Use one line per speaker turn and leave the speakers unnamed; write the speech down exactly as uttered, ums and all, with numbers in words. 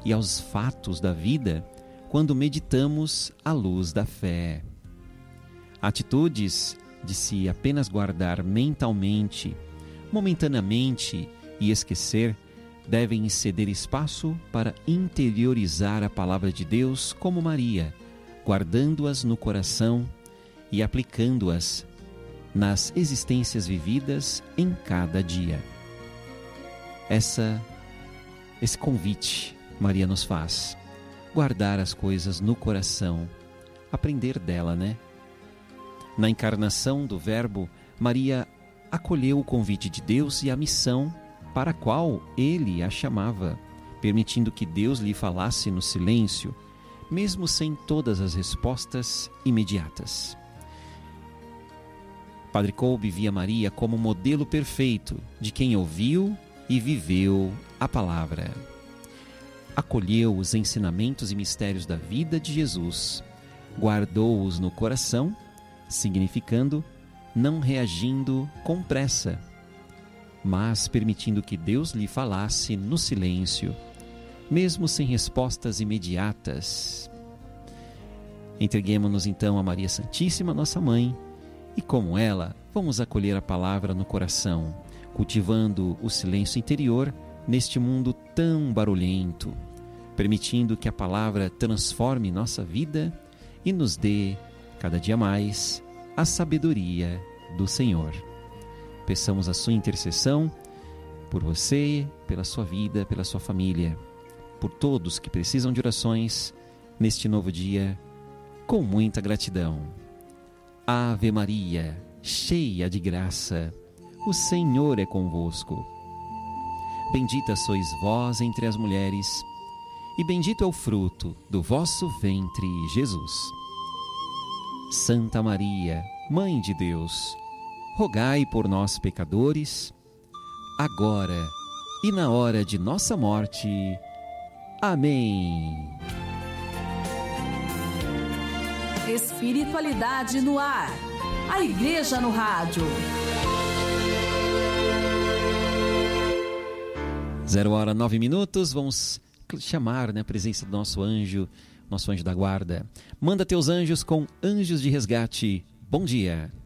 e aos fatos da vida quando meditamos à luz da fé. Atitudes de se apenas guardar mentalmente, momentaneamente e esquecer devem ceder espaço para interiorizar a palavra de Deus como Maria, guardando-as no coração e aplicando-as nas existências vividas em cada dia. Essa, esse convite Maria nos faz, guardar as coisas no coração, aprender dela, né? Na encarnação do Verbo, Maria acolheu o convite de Deus e a missão para a qual Ele a chamava, permitindo que Deus lhe falasse no silêncio, mesmo sem todas as respostas imediatas. Padre Kolbe via Maria como modelo perfeito de quem ouviu e viveu a palavra. Acolheu os ensinamentos e mistérios da vida de Jesus, guardou-os no coração, significando não reagindo com pressa, mas permitindo que Deus lhe falasse no silêncio, mesmo sem respostas imediatas. Entreguemo-nos então a Maria Santíssima, nossa Mãe, e como ela, vamos acolher a palavra no coração, cultivando o silêncio interior neste mundo tão barulhento, permitindo que a palavra transforme nossa vida e nos dê, cada dia mais, a sabedoria do Senhor. Peçamos a sua intercessão por você, pela sua vida, pela sua família, por todos que precisam de orações neste novo dia, com muita gratidão. Ave Maria, cheia de graça, o Senhor é convosco. Bendita sois vós entre as mulheres, e bendito é o fruto do vosso ventre, Jesus. Santa Maria, Mãe de Deus, rogai por nós, pecadores, agora e na hora de nossa morte. Amém.
Espiritualidade no ar. A Igreja no Rádio.
Zero hora, nove minutos. Vamos chamar, né, a presença do nosso anjo, nosso anjo da guarda. Manda teus anjos com anjos de resgate. Bom dia.